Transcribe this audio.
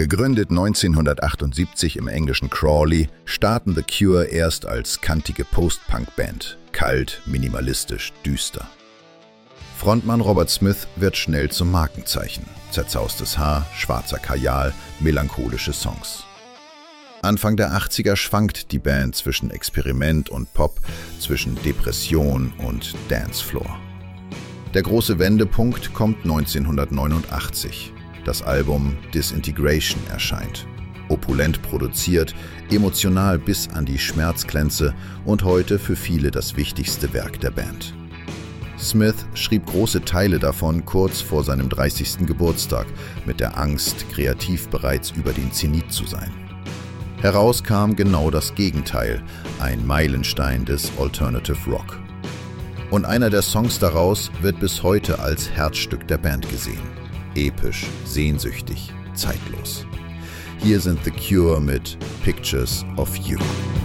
Gegründet 1978 im englischen Crawley, starten The Cure erst als kantige Post-Punk-Band. Kalt, minimalistisch, düster. Frontmann Robert Smith wird schnell zum Markenzeichen. Zerzaustes Haar, schwarzer Kajal, melancholische Songs. Anfang der 80er schwankt die Band zwischen Experiment und Pop, zwischen Depression und Dancefloor. Der große Wendepunkt kommt 1989. Das Album Disintegration erscheint. Opulent produziert, emotional bis an die Schmerzgrenze und heute für viele das wichtigste Werk der Band. Smith schrieb große Teile davon kurz vor seinem 30. Geburtstag mit der Angst, kreativ bereits über den Zenit zu sein. Heraus kam genau das Gegenteil, ein Meilenstein des Alternative Rock. Und einer der Songs daraus wird bis heute als Herzstück der Band gesehen. Episch, sehnsüchtig, zeitlos. Hier sind The Cure mit Pictures of You.